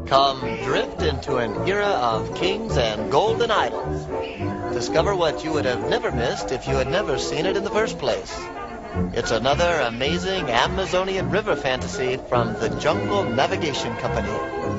Come drift into an era of kings and golden idols. Discover what you would have never missed if you had never seen it in the first place. It's another amazing Amazonian river fantasy from the Jungle Navigation Company.